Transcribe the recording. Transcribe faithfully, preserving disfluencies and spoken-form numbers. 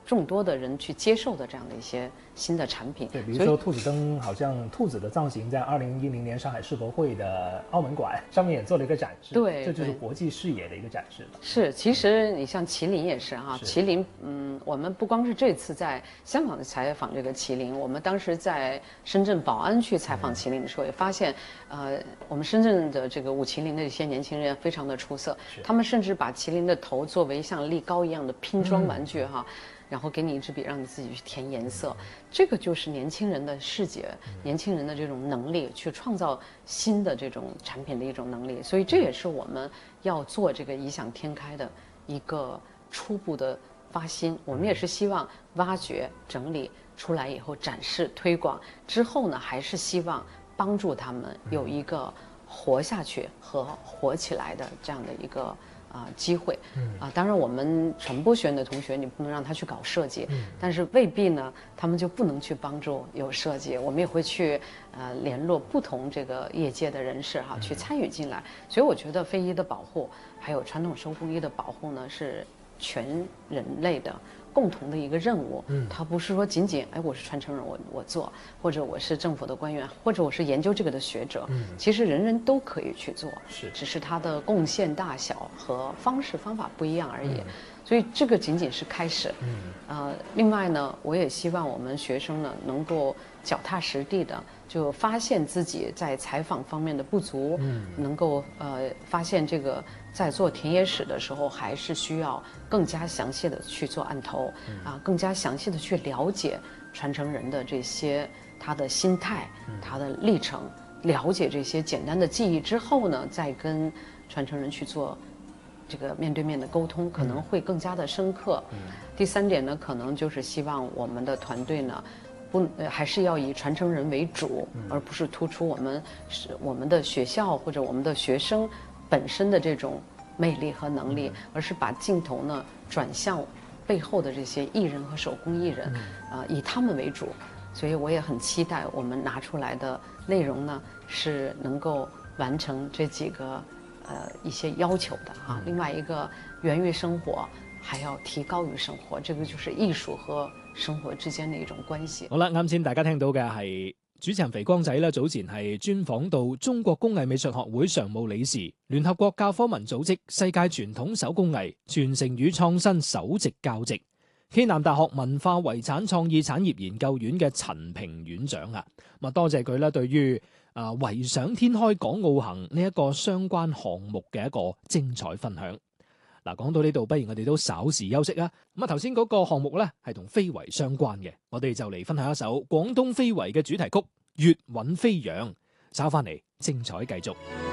众多的人去接受的这样的一些新的产品。 对，比如说兔子灯，好像兔子的造型在二零一零年上海世博会的澳门馆上面也做了一个展示。 对， 这就是国际视野的一个展示了。 是，其实你像麒麟也是哈，麒麟，嗯，我们不光是这次在香港的采访这个麒麟，我们当时在深圳宝安去采访麒麟的时候，也发现，呃，我们深圳的这个舞麒麟的一些年轻人非常的出色，他们甚至把麒麟的头作为像立高一样的拼装玩具哈。嗯，然后给你一支笔，让你自己去填颜色，这个就是年轻人的视觉，年轻人的这种能力，去创造新的这种产品的一种能力。所以这也是我们要做这个异想天开的一个初步的发心。我们也是希望挖掘、整理出来以后展示、推广之后呢，还是希望帮助他们有一个活下去和活起来的这样的一个。啊，机会，啊，当然我们传播学院的同学，你不能让他去搞设计，嗯、但是未必呢，他们就不能去帮助有设计。我们也会去呃联络不同这个业界的人士哈、啊，去参与进来。所以我觉得非遗的保护，还有传统手工艺的保护呢，是全人类的共同的一个任务。嗯，它不是说仅仅哎我是传承人我我做，或者我是政府的官员，或者我是研究这个的学者。嗯，其实人人都可以去做， 是， 只是它的贡献大小和方式方法不一样而已。嗯，所以这个仅仅是开始。嗯，呃，另外呢，我也希望我们学生呢能够脚踏实地的就发现自己在采访方面的不足，嗯，能够呃发现这个在做田野史的时候还是需要更加详细的去做案头，嗯、啊，更加详细的去了解传承人的这些他的心态、他的历程，了解这些简单的记忆之后呢，再跟传承人去做这个面对面的沟通，可能会更加的深刻。嗯、第三点呢，可能就是希望我们的团队呢。不，还是要以传承人为主，而不是突出我们是我们的学校或者我们的学生本身的这种魅力和能力，而是把镜头呢转向背后的这些艺人和手工艺人，啊、呃，以他们为主。所以我也很期待我们拿出来的内容呢是能够完成这几个呃一些要求的啊。另外一个源于生活。還要提高於生活，這個就是藝術和生活之間的一種關係。 好啦，啱先大家聽到嘅係主持人肥光仔啦，早前係專訪到中國工藝美術學會常務理事、聯合國教科文組織世界傳統手工藝傳承與創新首席教職、暨南大學文化遺產創意產業研究院嘅陳平院長啊，咁啊多謝佢啦，對於啊維想天開港澳行呢一個相關項目嘅一個精彩分享。嗱，講到呢度，不如我哋都稍時休息啊！咁啊，頭先嗰個項目咧係同非遺相關嘅，我哋就嚟分享一首廣東非遺嘅主題曲《粵韻飛揚》，稍翻嚟精彩繼續。